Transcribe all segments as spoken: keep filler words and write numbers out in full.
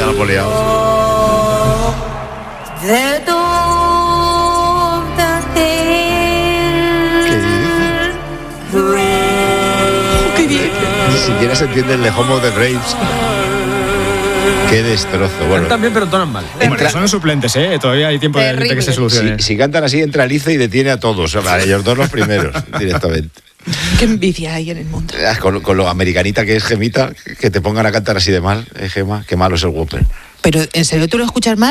la hemos liado. ¿Qué dice? Ni siquiera se entiende el de Home of the Braves. Qué destrozo. Bueno, también, pero tonan mal. Bueno, son los suplentes, ¿eh? Todavía hay tiempo de, de que se solucione. si, si cantan así, entra Lice y detiene a todos. O sea, ellos dos los primeros, directamente. Qué envidia hay en el mundo. Con, con lo americanita que es Gemita, que te pongan a cantar así de mal, eh, Gema, qué malo es el Whopper. Pero, ¿en serio tú lo escuchas mal?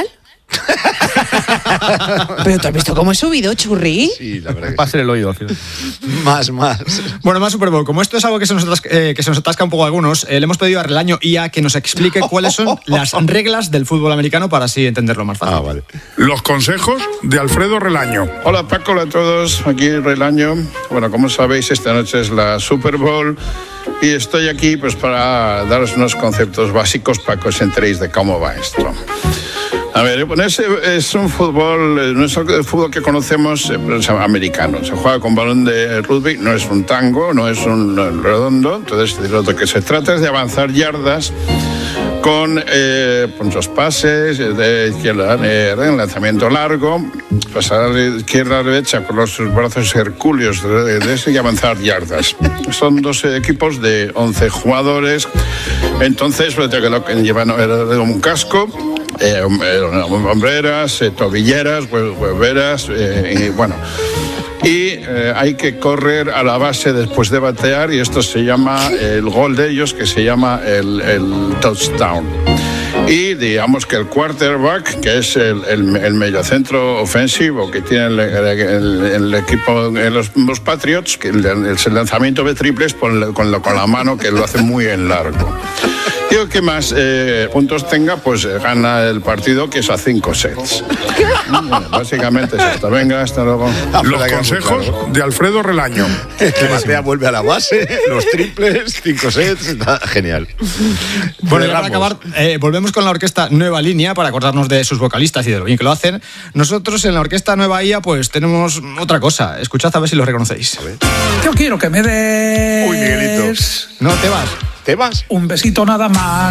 ¿Pero tú has visto cómo he subido, Churri? Sí, la verdad que Va a ser el oído al final. Más, más. Bueno, más Super Bowl. Como esto es algo que se nos atasca, eh, que se nos atasca un poco a algunos, eh, le hemos pedido a Relaño I A que nos explique cuáles son las reglas del fútbol americano para así entenderlo más fácil. Ah, vale. Los consejos de Alfredo Relaño. Hola Paco, hola a todos, aquí Relaño. Bueno, como sabéis, esta noche es la Super Bowl y estoy aquí pues para daros unos conceptos básicos para que os enteréis de cómo va esto. A ver, bueno, es, es un fútbol, no es el fútbol que conocemos, es americano. Se juega con balón de rugby, no es un tango, no es un redondo. Entonces, de lo que se trata es de avanzar yardas con eh, muchos pases, de izquierda a derecha, lanzamiento largo, pasar de izquierda a derecha con los brazos hercúleos de, de ese y avanzar yardas. Son dos equipos de once jugadores. Entonces, pues, lo que llevan un casco, Eh, hombreras, eh, tobilleras, hueveras, eh, y bueno. Y eh, hay que correr a la base después de batear, y esto se llama el gol de ellos, que se llama el, el touchdown. Y digamos que el quarterback, que es el, el, el mediocentro ofensivo que tiene el, el, el equipo, los, los Patriots, que el, el lanzamiento de triples con, con, la, con la mano, que lo hace muy en largo. Y el que más eh, puntos tenga, pues eh, gana el partido, que es a cinco sets. Bueno, básicamente es esto. Venga, hasta luego. Los consejos de Alfredo Relaño. Que batea, vuelve a la base, los triples, cinco sets, está genial. Bueno, y para acabar, eh, volvemos con la orquesta Nueva Línea para acordarnos de sus vocalistas y de lo bien que lo hacen. Nosotros en la orquesta Nueva I A pues tenemos otra cosa. Escuchad a ver si lo reconocéis. Yo quiero que me des... Uy, Miguelito. No, te vas. ¿Te vas? Un besito nada más.